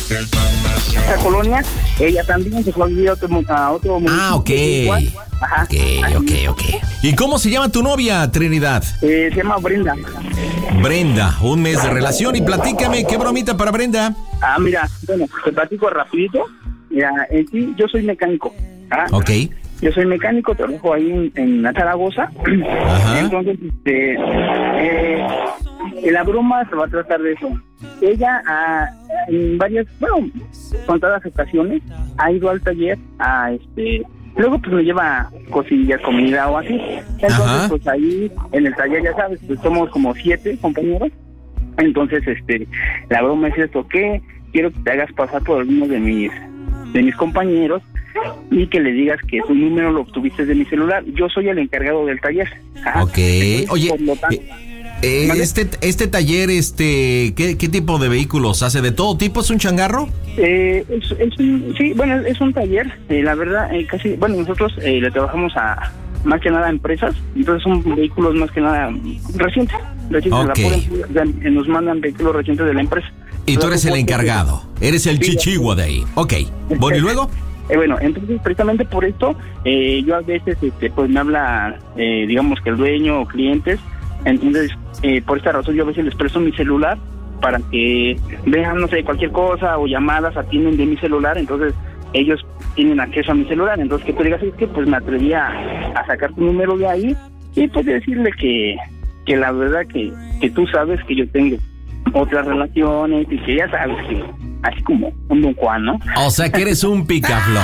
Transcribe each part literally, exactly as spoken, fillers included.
esa colonia, ella también se fue a vivir a otro, a otro municipio. Ah, ok. Igual. Ajá. Ok, ok, ok. ¿Y cómo se llama tu novia, Trinidad? Eh, se llama Brenda. Brenda, un mes de relación. Y platícame, ¿qué bromita para Brenda? Ah, mira, bueno, te platico rapidito. Mira, en sí, yo soy mecánico. ¿Ah? Ok. Yo soy mecánico, trabajo ahí en, en Zaragoza. Ajá. Entonces, este, eh, la broma se va a tratar de eso. Ella, ah, en varias, bueno, contadas ocasiones, ha ido al taller a, este, luego pues me lleva cosillas, comida o así. Entonces, Ajá. pues ahí en el taller, ya sabes, pues somos como siete compañeros. Entonces, este, la broma es esto, que quiero que te hagas pasar por alguno de mis, de mis compañeros y que le digas que tu número lo obtuviste de mi celular. Yo soy el encargado del taller. Ajá. Ok. Oye, Por lo tanto, eh, eh, este, este taller, este, ¿qué, ¿qué tipo de vehículos hace? ¿De todo tipo? ¿Es un changarro? Eh, es, es un, sí, bueno, es un taller, eh, la verdad, eh, casi, bueno, nosotros eh, le trabajamos a, más que nada a empresas, entonces son vehículos más que nada recientes, recientes Ok. de la pura, o sea, eh, nos mandan vehículos recientes de la empresa. Y tú eres el encargado, eres el Sí, chichigua de ahí. Ok, bueno, ¿y luego? Eh, bueno, entonces precisamente por esto, eh, yo a veces, este, pues me habla, eh, digamos que el dueño o clientes, entonces eh, por esta razón yo a veces les presto mi celular para que vean, no sé, cualquier cosa o llamadas atienden de mi celular, entonces ellos tienen acceso a mi celular, entonces que tú digas, es que pues me atreví a, a sacar tu número de ahí y pues decirle que, que la verdad que, que tú sabes que yo tengo otras relaciones y que ya sabes que así como un Don Juan, ¿no? O sea que eres un picaflor.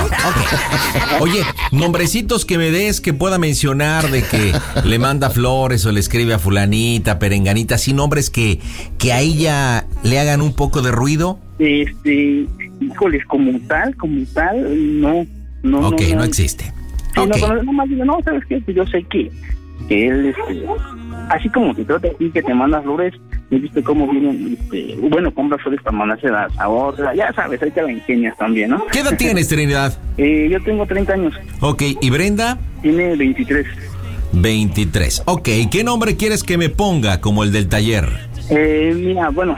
Ok. Oye, nombrecitos que me des que pueda mencionar de que le manda flores o le escribe a fulanita, perenganita, así nombres que, que a ella le hagan un poco de ruido. Este, híjoles, como tal, como tal, no, no, Ok, no, no, no existe. Sí, Ok. no, no, nomás digo, no, ¿sabes qué? Pues yo sé que, que él, este, así como te trata a ti, que te manda flores, y viste cómo vienen, este, bueno, compra flores para mandárselas a otra, ya sabes, ahí te la ingenias también, ¿no? ¿Qué edad tienes, Trinidad? Eh, yo tengo treinta años, Ok, ¿y Brenda? tiene veintitrés. veintitrés. Ok, ¿qué nombre quieres que me ponga como el del taller? Eh, mira, bueno,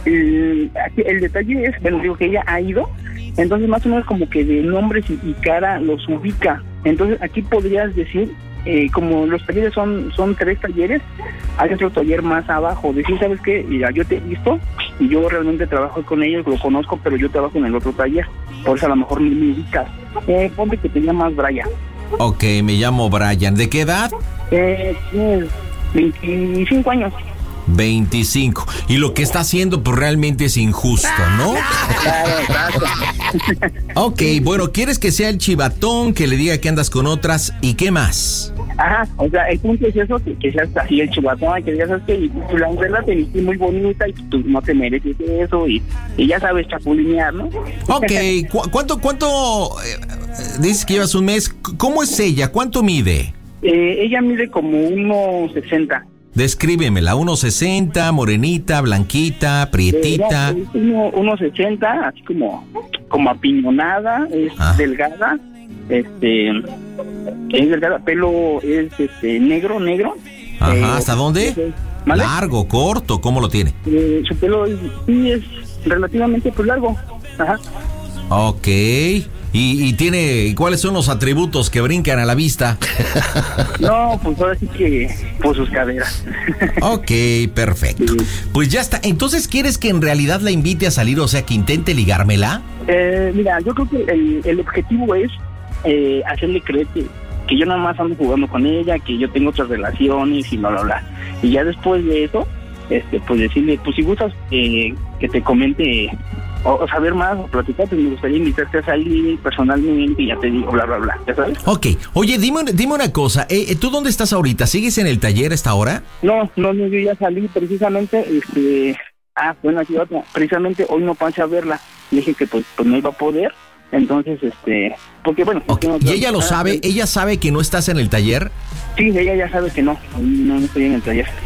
el, aquí el detalle es, bueno, digo que ella ha ido, entonces más o menos como que de nombres y, y cara los ubica. Entonces aquí podrías decir, eh, como los talleres son son tres talleres, hay otro taller más abajo, decir, ¿sabes qué? Mira, yo te he visto y yo realmente trabajo con ellos, lo conozco, pero yo trabajo en el otro taller, por eso a lo mejor me, me ubicas. Eh, ponte que te llamas Brian. Ok, me llamo Brian. ¿De qué edad? Eh, tienes veinticinco años. veinticinco. Y lo que está haciendo pues realmente es injusto, ¿no? Claro, exacto. Ok, bueno, ¿quieres que sea el chivatón, que le diga que andas con otras y qué más? Ajá, o sea, el punto es eso, que, que seas así el chubatón, que digas que tú la verdad te viste muy bonita y tú no te mereces eso y, y ya sabes chapulinear, ¿no? Ok, ¿cu- ¿cuánto, cuánto eh, dices que llevas un mes? ¿Cómo es ella? ¿Cuánto mide? Eh, ella mide como uno sesenta. Descríbemela, uno sesenta, morenita, blanquita, prietita. Es uno, uno sesenta, así como, como apiñonada, es Ah. delgada, este, es delgada, pelo es este negro, negro. Ajá, Eh, ¿hasta dónde? ¿Vale? Largo, corto, ¿cómo lo tiene? Eh, su pelo es, sí es relativamente pues largo, ajá. Ok. ¿Y, y tiene, cuáles son los atributos que brincan a la vista? No, pues ahora sí que por sus caderas. Ok, perfecto. Pues ya está. Entonces, ¿quieres que en realidad la invite a salir? O sea, que intente ligármela. Eh, mira, yo creo que el, el objetivo es eh, hacerle creer que, que yo nada más ando jugando con ella, que yo tengo otras relaciones y bla, bla, bla. Y ya después de eso, este, pues decirle, pues si gustas eh, que te comente o, o saber más o platicar, pues me gustaría invitarte a salir personalmente y ya te digo, bla, bla, bla. ¿Ya sabes? Ok. Oye, dime, dime una cosa. Eh, ¿Tú dónde estás ahorita? ¿Sigues en el taller a esta hora? No, no, no, yo ya salí precisamente, este... Ah, bueno, aquí otra. Precisamente hoy no pasé a verla. Le dije que pues, pues no iba a poder. Entonces, este... Porque bueno... Ok. tengo ¿Y que- ella lo sabe? ¿Ella sabe que no estás en el taller? Sí, ella ya sabe que no. No, no estoy en el taller.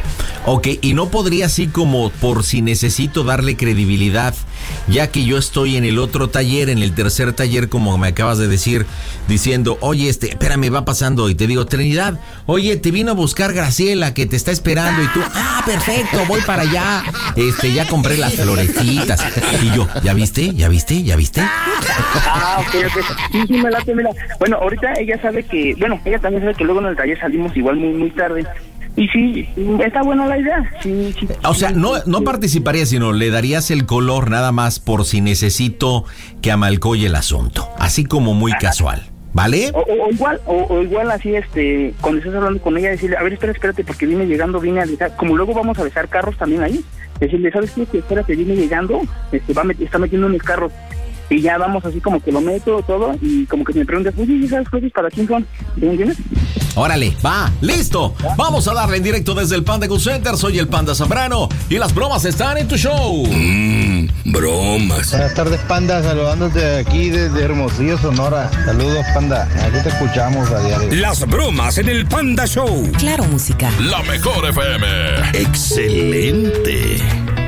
Ok, y no podría así como por si necesito darle credibilidad, ya que yo estoy en el otro taller, en el tercer taller, como me acabas de decir, diciendo, oye, este, espérame, va pasando, y te digo, Trinidad, oye, te vino a buscar Graciela, que te está esperando, y tú, ah, perfecto, voy para allá, este, ya compré las florecitas, y yo, ¿ya viste? ¿Ya viste? ¿Ya viste? Ah, ok, ok, sí, sí, me late, mira, bueno, ahorita ella sabe que, bueno, ella también sabe que luego en el taller salimos igual muy, muy tarde. Y sí, está buena la idea. Sí, sí, o sea, sí, no, no sí. participaría, sino le darías el color nada más por si necesito que amalcoye el asunto. Así como muy casual, ¿vale? O, o, o igual, o, o igual así, este, cuando estés hablando con ella, decirle, a ver, espera, espérate, porque vine llegando, vine a dejar, como luego vamos a besar carros también ahí, decirle, ¿sabes qué? Que espérate, vine llegando, este, va met- está metiendo en mis carros. Y ya vamos así como que lo meto todo y como que me preguntas, oye, ¿sabes cosas para quién son? ¿Me entiendes? Órale, va, listo. Vamos a darle en directo desde el Panda Cool Center. Soy el Panda Zambrano y las bromas están en tu show. Mmm, bromas. Buenas tardes, Panda, saludándote aquí desde Hermosillo, Sonora. Saludos, Panda, aquí te escuchamos a diario. Las bromas en el Panda Show. Claro, música. La mejor F M. Excelente.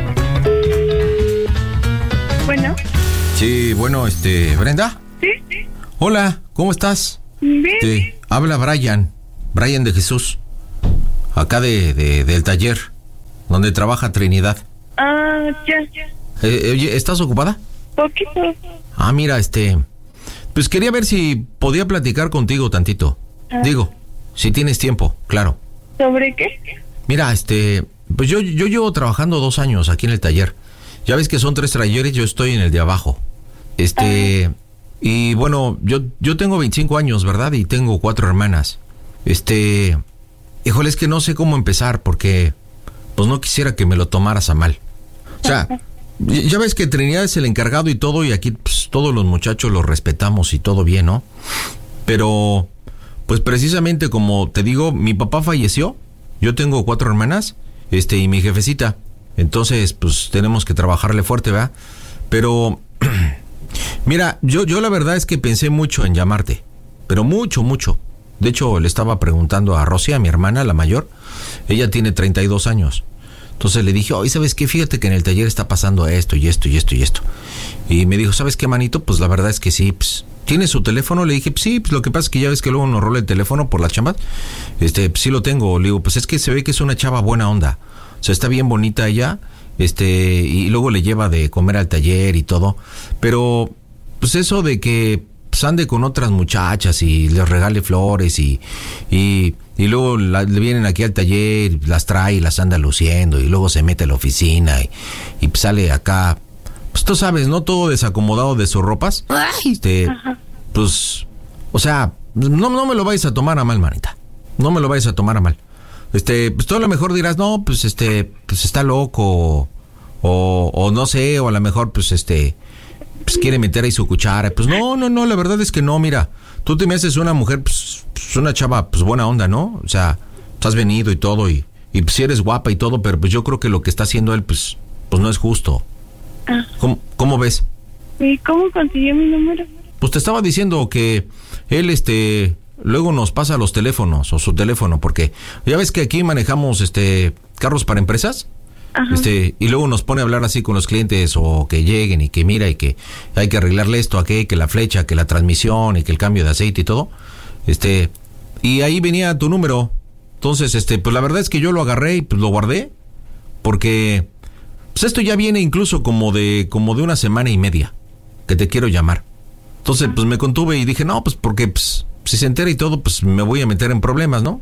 Bueno. Sí, bueno, este, Brenda. Sí. Hola, ¿cómo estás? Bien. Te habla Brian, Brian de Jesús, acá de, de del taller, donde trabaja Trinidad. Ah, ya. Eh, oye, ¿estás ocupada? Poquito. Ah, mira, este, pues quería ver si podía platicar contigo tantito. Ah. Digo, si tienes tiempo, claro. ¿Sobre qué? Mira, este, pues yo, yo llevo trabajando dos años aquí en el taller. Ya ves que son tres talleres, yo estoy en el de abajo. Este, y bueno, yo, yo tengo veinticinco años, ¿verdad? Y tengo cuatro hermanas. Este, híjole, es que no sé cómo empezar porque, pues no quisiera que me lo tomaras a mal. O sea, ya ves que Trinidad es el encargado y todo, y aquí pues, todos los muchachos los respetamos y todo bien, ¿no? Pero, pues precisamente como te digo, mi papá falleció, yo tengo cuatro hermanas, este, y mi jefecita. Entonces, pues tenemos que trabajarle fuerte, ¿verdad? Pero, mira, yo, yo la verdad es que pensé mucho en llamarte, pero mucho, mucho. De hecho, le estaba preguntando a Rosy, a mi hermana, la mayor, ella tiene treinta y dos años. Entonces le dije, oye, ¿sabes qué? Fíjate que en el taller está pasando esto y esto y esto y esto. Y me dijo, ¿sabes qué, manito? Pues la verdad es que sí, pues, ¿tienes su teléfono? Le dije, pues sí, pues lo que pasa es que ya ves que luego nos rola el teléfono por las chambas. Este, pues sí lo tengo. Le digo, pues es que se ve que es una chava buena onda. O sea, está bien bonita ella, este, y luego le lleva de comer al taller y todo. Pero, pues eso de que pues, ande con otras muchachas y les regale flores y, y, y luego la, le vienen aquí al taller, las trae y las anda luciendo y luego se mete a la oficina y, y pues, sale acá, pues tú sabes, ¿no? Todo desacomodado de sus ropas. Este, pues, o sea, no, no me lo vais a tomar a mal, manita. No me lo vais a tomar a mal. Este, pues tú a lo mejor dirás, no, pues este, pues está loco, o, o no sé, o a lo mejor, pues este, pues quiere meter ahí su cuchara. Pues no, no, no, la verdad es que no, mira, tú te me haces una mujer, pues, pues una chava, pues buena onda, ¿no? O sea, tú has venido y todo, y, y pues sí eres guapa y todo, pero pues yo creo que lo que está haciendo él, pues, pues no es justo. Ah. ¿Cómo, cómo ves? ¿Y cómo consiguió mi número? Pues te estaba diciendo que él, este... luego nos pasa los teléfonos o su teléfono, porque ya ves que aquí manejamos este carros para empresas. Ajá. Este, y luego nos pone a hablar así con los clientes o que lleguen y que mira y que hay que arreglarle esto, aquello, que la flecha, que la transmisión y que el cambio de aceite y todo. Este, y ahí venía tu número. Entonces, este, pues la verdad es que yo lo agarré y pues lo guardé porque pues esto ya viene incluso como de como de una semana y media que te quiero llamar. Entonces, pues me contuve y dije, "No, pues porque pues si se entera y todo, pues me voy a meter en problemas, ¿no?"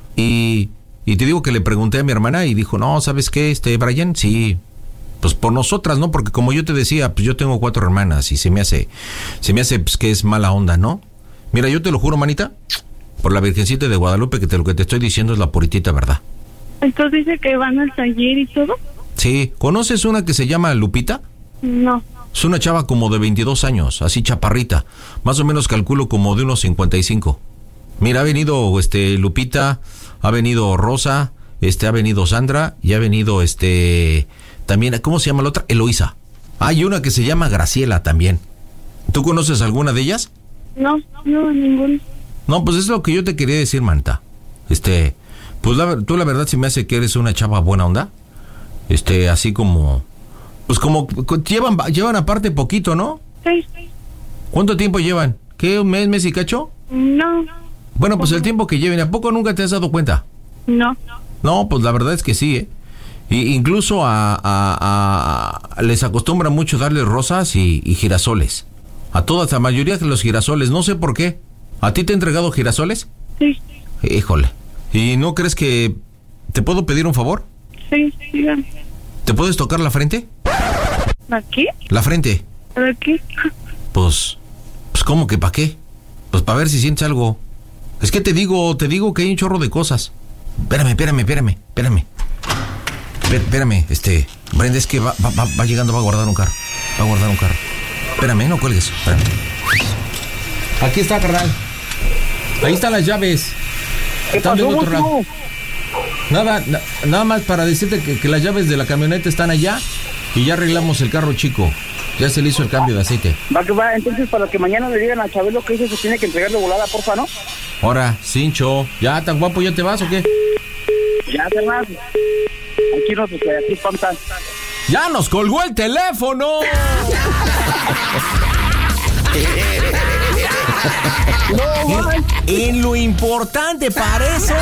Y, y te digo que le pregunté a mi hermana y dijo, no, ¿sabes qué, este, Brian? Sí, pues por nosotras, ¿no? Porque como yo te decía, pues yo tengo cuatro hermanas y se me hace, se me hace, pues que es mala onda, ¿no? Mira, yo te lo juro, manita, por la Virgencita de Guadalupe, que te, lo que te estoy diciendo es la puritita verdad. Entonces dice que van al taller y todo. Sí, ¿conoces una que se llama Lupita? No. Es una chava como de veintidós años, así chaparrita, más o menos calculo como de unos cincuenta y cinco. Mira, ha venido este Lupita, ha venido Rosa, este ha venido Sandra y ha venido este también, ¿cómo se llama la otra? Eloísa. Hay una que se llama Graciela también. ¿Tú conoces alguna de ellas? No, no, ninguno. No, pues es lo que yo te quería decir, Manta. Este, Pues la, tú la verdad se me hace que eres una chava buena onda. Este, así como... Pues como llevan, llevan aparte poquito, ¿no? Sí. ¿Cuánto tiempo llevan? ¿Qué, un mes, mes y cacho? No. Bueno, pues el tiempo que lleven, ¿a poco nunca te has dado cuenta? No. No, pues la verdad es que sí, ¿eh? Y incluso a, a, a les acostumbra mucho darles rosas y, y girasoles. A todas, la mayoría de los girasoles, no sé por qué. ¿A ti te he entregado girasoles? Sí. Híjole. ¿Y no crees que te puedo pedir un favor? Sí, dígame. ¿Te puedes tocar la frente? ¿Aquí? La frente. ¿Aquí? Pues, pues ¿cómo que para qué? Pues para ver si sientes algo. Es que te digo, te digo que hay un chorro de cosas. Espérame, espérame, espérame, espérame. Espérame, espérame, este, Brenda, es que va, va, va, va llegando, va a guardar un carro. Va a guardar un carro. Espérame, no cuelgues. Espérame. Aquí está, carnal. Ahí están las llaves. Están de otro lado. Nada, na, nada más para decirte que, que las llaves de la camioneta están allá y ya arreglamos el carro chico. Ya se le hizo el cambio de aceite. Va que va, entonces para que mañana le digan a Chabelo que eso se tiene que entregar de volada, porfa, ¿no? Ahora, Cincho, ¿ya tan guapo ya te vas o qué? Ya, Fernando. Aquí no, pues aquí espantan. ¡Ya nos colgó el teléfono! No, en, en lo importante para eso.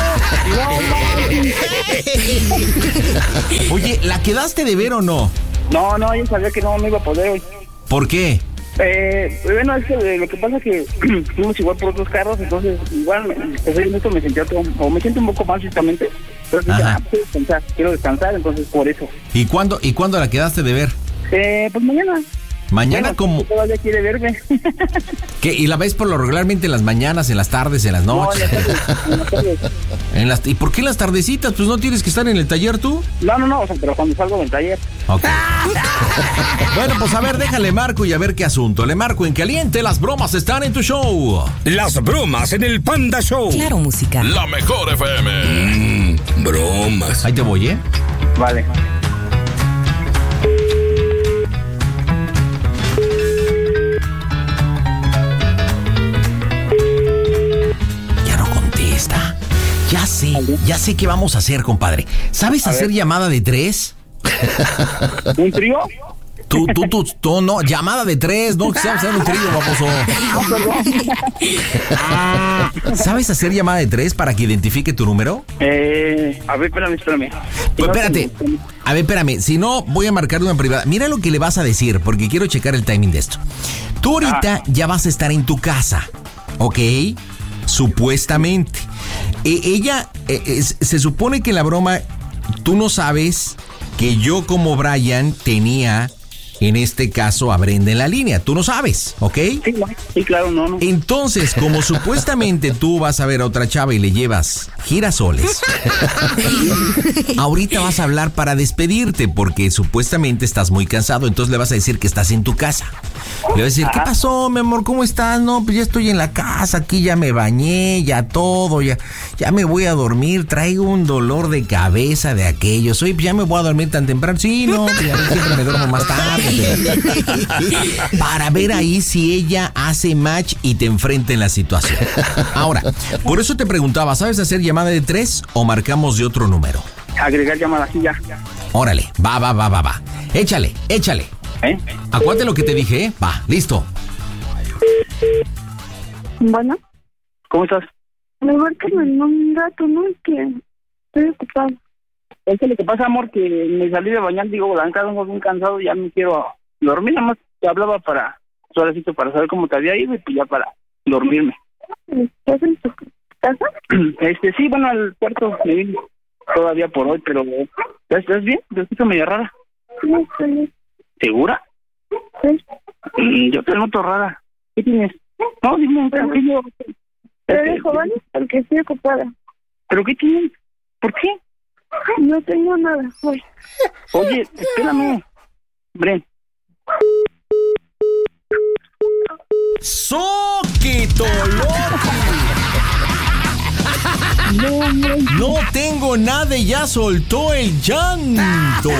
Oye, ¿la quedaste de ver o no? No, no, yo sabía que no me iba a poder hoy. ¿Por qué? Eh, bueno, es que eh, lo que pasa es que fuimos igual por otros carros, entonces igual me, en esto me sentía todo, o me siento un poco mal físicamente, pero dije, ah, quiero descansar, quiero descansar, entonces por eso. ¿Y cuándo, y cuándo la quedaste de ver? Eh, pues mañana. Mañana bueno, como... Todavía quiere verme. ¿Qué? ¿Y la ves por lo regularmente en las mañanas, en las tardes, en las noches? No, en las tardes, en las tardes. En las... ¿Y por qué en las tardecitas? Pues no tienes que estar en el taller tú. No, no, no, o sea, pero cuando salgo del taller. Ok. Bueno, pues a ver, déjale marco y a ver qué asunto. Le marco en caliente, las bromas están en tu show. Las bromas en el Panda Show. Claro, música. La mejor F M. Mm, bromas. Ahí te voy, ¿eh? Vale. Ya sé, ya sé qué vamos a hacer, compadre. ¿Sabes a hacer ver. llamada de tres? ¿Un trío? Tú, tú, tú, tú, no, llamada de tres, no, que sabes hacer un trío, baboso. Ah, ¿Sabes hacer llamada de tres para que identifique tu número? Eh, a ver, espérame, espérame. Pues espérate, a ver, espérame, si no, voy a marcar una privada. Mira lo que le vas a decir, porque quiero checar el timing de esto. Tú ahorita Ah. ya vas a estar en tu casa, ¿ok? Supuestamente. E- ella, eh, es- se supone que la broma, tú no sabes que yo como Brian tenía, en este caso, a Brenda en la línea. Tú no sabes, ¿ok? Sí, no, sí, claro, no, no. Entonces, como supuestamente tú vas a ver a otra chava y le llevas girasoles, ahorita vas a hablar para despedirte porque supuestamente estás muy cansado, entonces le vas a decir que estás en tu casa. Le vas a decir, ¿qué pasó, mi amor? ¿Cómo estás? No, pues ya estoy en la casa, aquí ya me bañé, ya todo, ya, ya me voy a dormir, traigo un dolor de cabeza de aquello, soy, ya me voy a dormir tan temprano. Sí, no, pues ya siempre me duermo más tarde. Pero... para ver ahí si ella hace match y te enfrenta en la situación. Ahora, por eso te preguntaba, ¿sabes hacer llamada de tres o marcamos de otro número? Agregar llamada, sí, ya. Órale, va, va, va, va, va. Échale, échale. ¿Eh? Acuérdate lo que te dije, ¿eh? Va, listo. Bueno, ¿Cómo estás? me marcan en un rato, ¿no? Es que estoy ocupada. Es que lo que pasa, amor, que me salí de bañar, digo, la verdad, vengo bien cansado, ya me quiero dormir, nada más te hablaba para, suavecito, para saber cómo te había ido y pues ya para dormirme. ¿Estás en tu casa? Este, sí, bueno, al cuarto me vine todavía por hoy, pero ¿ya estás bien? Te escucho medio rara. Sí, estoy bien. ¿Segura? Sí. Mm, yo te noto rara. ¿Qué tienes? No, dime, tranquilo. Te Este, dejo, ¿vale? Porque estoy ocupada. ¿Pero qué tienes? ¿Por qué? No tengo nada. Voy. Oye, espérame. Bren. ¡Soquito loco! No tengo nada y ya soltó el llanto.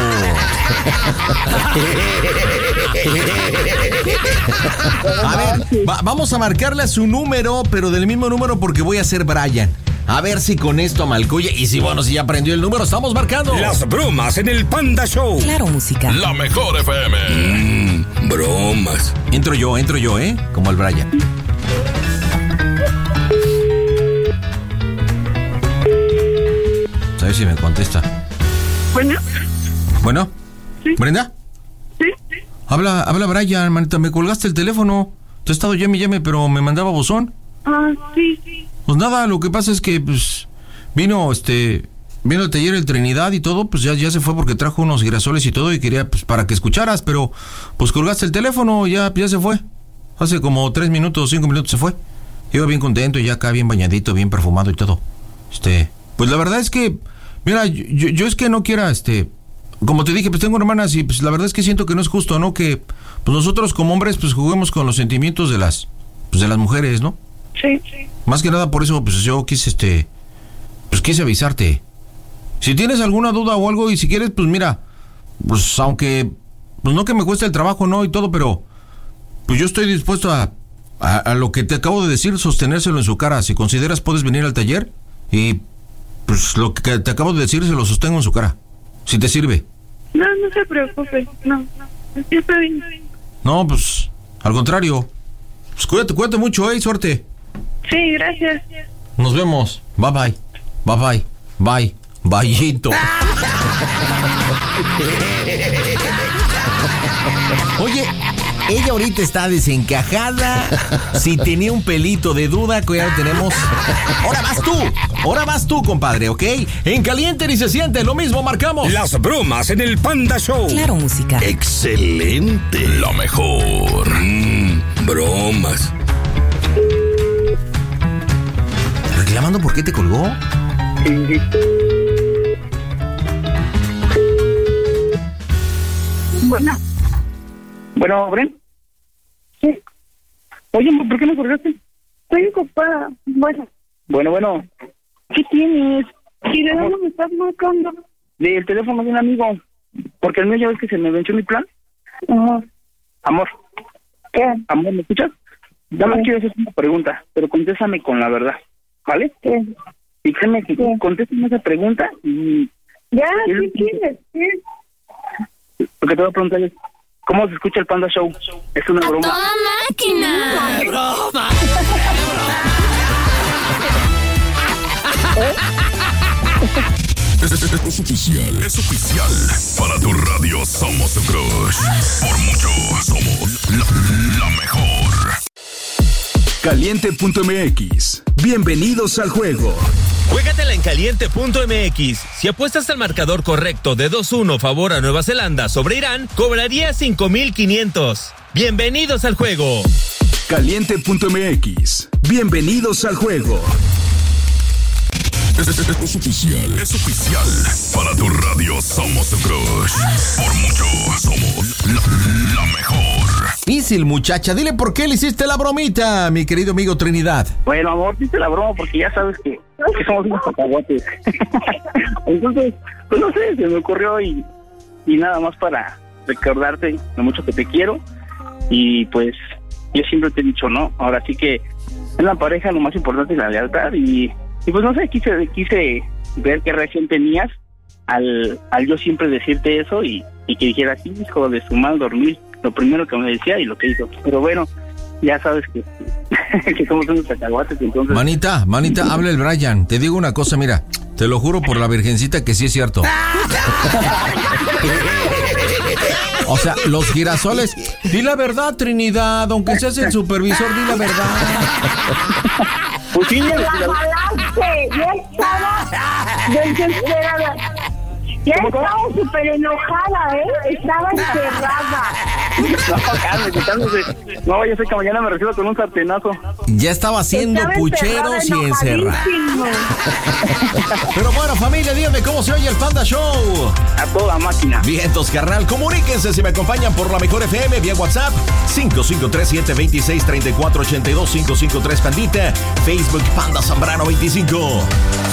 A ver, va- vamos a marcarle a su número, pero del mismo número porque voy a ser Brian. A ver si con esto malcuye. Y si, bueno, si ya aprendió el número, estamos marcando. Las bromas en el Panda Show. Claro, música. La mejor F M. Mmm, bromas. Entro yo, entro yo, ¿eh? Como el Brian. A ver si me contesta. Bueno. Bueno. Sí. ¿Brenda? Sí. Habla, habla Brian, manita, me colgaste el teléfono. Te he estado llame y llame, pero me mandaba buzón. Ah, sí. Pues nada, lo que pasa es que, pues, vino, este, vino el taller el Trinidad y todo, pues ya, ya se fue porque trajo unos girasoles y todo y quería, pues, para que escucharas, pero, pues, colgaste el teléfono, ya, ya se fue. Hace como tres minutos, cinco minutos se fue. Iba bien contento y ya acá bien bañadito, bien perfumado y todo. Este, pues la verdad es que, mira, yo, yo es que no quiera, este, como te dije, pues tengo hermanas y pues la verdad es que siento que no es justo, ¿no? Que, pues nosotros como hombres, pues juguemos con los sentimientos de las, pues de las mujeres, ¿no? Sí. Más que nada por eso, pues yo quise, este, pues quise avisarte. Si tienes alguna duda o algo y si quieres, pues mira, pues aunque, pues no que me cueste el trabajo, ¿no? Y todo, pero, pues yo estoy dispuesto a, a, a lo que te acabo de decir, sostenérselo en su cara. Si consideras, puedes venir al taller y, pues lo que te acabo de decir, se lo sostengo en su cara. Si te sirve. No, no se preocupe. No, sí está bien. No, pues, al contrario. Pues cuídate, cuídate mucho, ¿eh? Suerte. Sí, gracias. Nos vemos. Bye, bye. Bye, bye. Bye. Bayito. Oye, ella ahorita está desencajada. Si tenía un pelito de duda, que ya lo tenemos. Ahora vas tú. Ahora vas tú, compadre, ¿ok? En caliente ni se siente, lo mismo marcamos. Las bromas en el Panda Show. Claro, música. Excelente. La mejor. Mmm, bromas. ¿Reclamando por qué te colgó? Bueno. Bueno, Bren. Sí. Oye, ¿por qué me colgaste? Estoy ocupada. Bueno. Bueno, bueno. ¿Qué tienes? ¿Y de dónde me estás marcando? Del teléfono de un amigo. Porque el mío ya ves que se me venció mi plan. Ajá. Amor. ¿Qué? Amor, ¿me escuchas? Ya más quiero hacer una pregunta, pero contéstame con la verdad, ¿vale? ¿Qué? Y créeme que ¿Qué? contéstame esa pregunta y... Ya, ¿Qué ¿qué quieres? ¿Qué? Lo que te voy a preguntar es, ¿cómo se escucha el Panda Show? Es una broma. ¡Toda máquina! ¡Broma! Es, es, es, es oficial, es oficial. Para tu radio somos tu crush. Por mucho somos la, la mejor. Caliente punto m x. Bienvenidos al juego. Juégatela en caliente punto m x. Si apuestas al marcador correcto de dos uno favor a Nueva Zelanda sobre Irán, cobraría cinco mil quinientos. Bienvenidos al juego. Caliente punto m x. Bienvenidos al juego. Es, es, es, es oficial, es oficial. Para tu radio somos tu crush. Por mucho somos la, la mejor. Isil, muchacha, dile por qué le hiciste la bromita, mi querido amigo Trinidad. Bueno, amor, dice la broma porque ya sabes que, que somos unos cacahuates. Entonces, pues no sé, se me ocurrió y, y nada más para recordarte lo mucho que te quiero. Y pues yo siempre te he dicho, ¿no? Ahora sí que en la pareja lo más importante es la lealtad y... Y pues no sé, quise quise ver qué reacción tenías al, al yo siempre decirte eso y, y que dijeras, sí, hijo de su mal dormir, lo primero que me decía y lo que hizo. Pero bueno, ya sabes que, que somos unos cacahuates, entonces... Manita, manita, habla el Brian. Te digo una cosa, mira, te lo juro por la virgencita que sí es cierto. O sea, los girasoles... Di la verdad, Trinidad, aunque seas el supervisor, di la verdad. Pues sí, ¡La jalaste! Ya estaba desesperada. Ya estaba súper enojada, ¿eh? Estaba encerrada. No, cálmese, cálmese. No, yo sé que mañana me recibo con un sartenazo. Ya estaba haciendo Estaba pucheros y encerrada. encerradísimo. Pero bueno, familia, díganme cómo se oye el Panda Show. A toda máquina. Vientos, carnal, comuníquense si me acompañan por la mejor F M vía WhatsApp cinco cinco tres siete dos seis tres cuatro ocho dos cinco cinco tres Pandita, Facebook Panda Zambrano veinticinco.